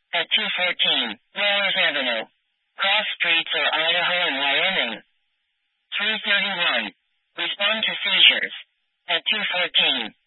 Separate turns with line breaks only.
at 214 Whalers Avenue. Cross streets or Idaho and Wyoming. 331. Respond to seizures at 214